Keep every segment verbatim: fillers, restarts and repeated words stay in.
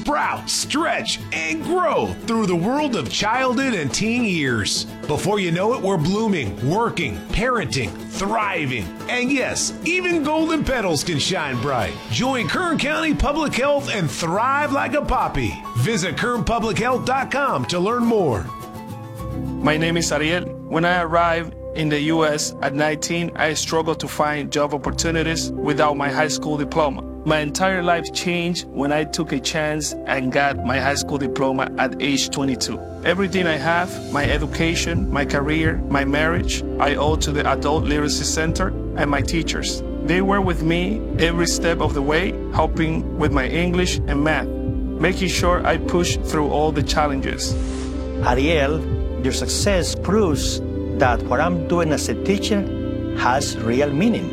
sprout, stretch, and grow through the world of childhood and teen years. Before you know it, we're blooming, working, parenting, thriving, and yes, even golden petals can shine bright. Join Kern County Public Health and thrive like a poppy. Visit kern public health dot com to learn more. My name is Ariel. When I arrived in the U S at nineteen, I struggled to find job opportunities without my high school diploma. My entire life changed when I took a chance and got my high school diploma at age twenty-two. Everything I have, my education, my career, my marriage, I owe to the Adult Literacy Center and my teachers. They were with me every step of the way, helping with my English and math, making sure I push through all the challenges. Ariel, your success proves that what I'm doing as a teacher has real meaning.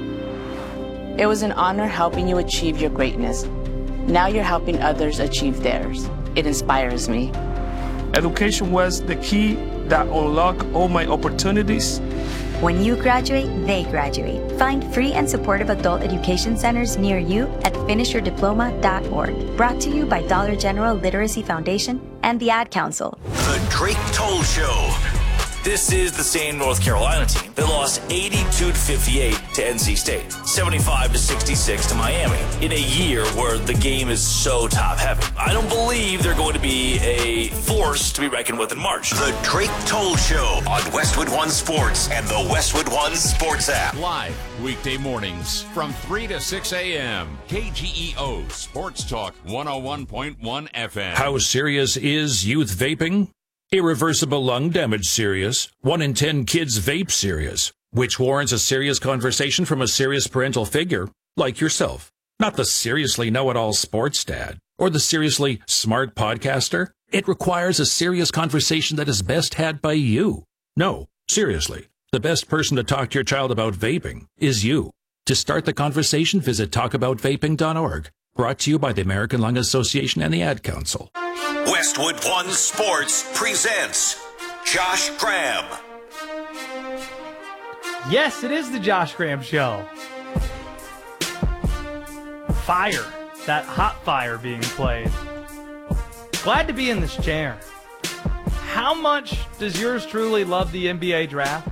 It was an honor helping you achieve your greatness. Now you're helping others achieve theirs. It inspires me. Education was the key that unlocked all my opportunities. When you graduate, they graduate. Find free and supportive adult education centers near you at finish your diploma dot org. Brought to you by Dollar General Literacy Foundation and the Ad Council. The Drake Toll Show. This is the same North Carolina team that lost eighty-two to fifty-eight to N C State, seventy-five to sixty-six to Miami, in a year where the game is so top-heavy. I don't believe they're going to be a force to be reckoned with in March. The Drake Toll Show on Westwood One Sports and the Westwood One Sports app. Live weekday mornings from three to six a.m. K G E O Sports Talk one oh one point one F M. How serious is youth vaping? Irreversible lung damage serious. One in ten kids vape serious, which warrants a serious conversation from a serious parental figure like yourself. Not the seriously know-it-all sports dad or the seriously smart podcaster. It requires a serious conversation that is best had by you. No, seriously, the best person to talk to your child about vaping is you. To start the conversation, visit talk about vaping dot org. Brought to you by the American Lung Association and the Ad Council. Westwood One Sports presents Josh Graham. Yes, it is the Josh Graham Show. Fire. That hot fire being played. Glad to be in this chair. How much does yours truly love the N B A draft?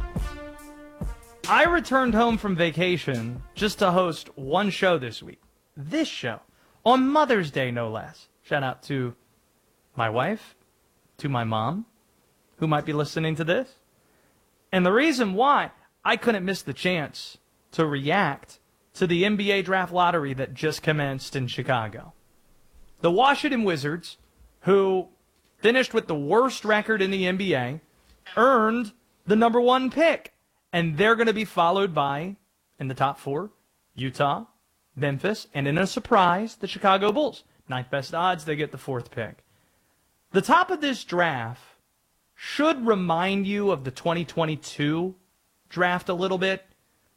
I returned home from vacation just to host one show this week. This show. On Mother's Day, no less. Shout out to my wife, to my mom, who might be listening to this. And the reason why I couldn't miss the chance to react to the N B A draft lottery that just commenced in Chicago. The Washington Wizards, who finished with the worst record in the N B A, earned the number one pick. And they're going to be followed by, in the top four, Utah, Memphis, and in a surprise, the Chicago Bulls. Ninth best odds, they get the fourth pick. The top of this draft should remind you of the twenty twenty-two draft a little bit.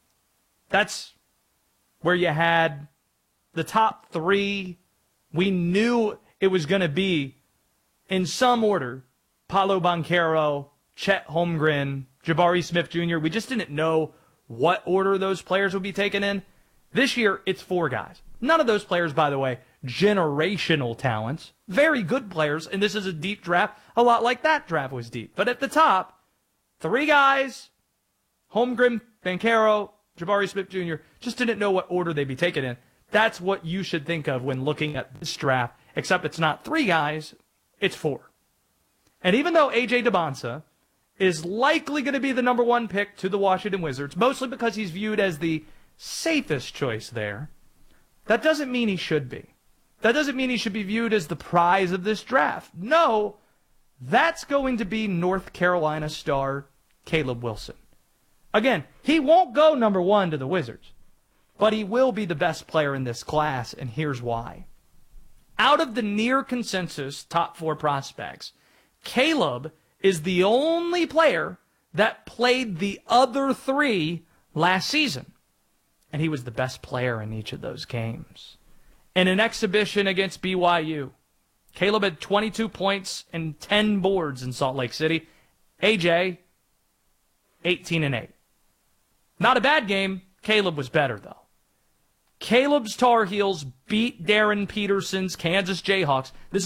That's where you had the top three. We knew it was going to be, in some order, Paolo Banchero, Chet Holmgren, Jabari Smith Junior We just didn't know what order those players would be taken in. This year, it's four guys. None of those players, by the way, generational talents. Very good players, and this is a deep draft, a lot like that draft was deep. But at the top, three guys, Holmgren, Banchero, Jabari Smith Junior, just didn't know what order they'd be taken in. That's what you should think of when looking at this draft, except it's not three guys, it's four. And even though A J Debonsa is likely going to be the number one pick to the Washington Wizards, mostly because he's viewed as the safest choice there, that doesn't mean he should be. That doesn't mean he should be viewed as the prize of this draft. No, that's going to be North Carolina star Caleb Wilson. Again, he won't go number one to the Wizards, but he will be the best player in this class, and here's why. Out of the near consensus top four prospects, Caleb is the only player that played the other three last season. And he was the best player in each of those games. In an exhibition against B Y U, Caleb had twenty-two points and ten boards in Salt Lake City. A J, eighteen and eight. Not a bad game. Caleb was better, though. Caleb's Tar Heels beat Darren Peterson's Kansas Jayhawks. This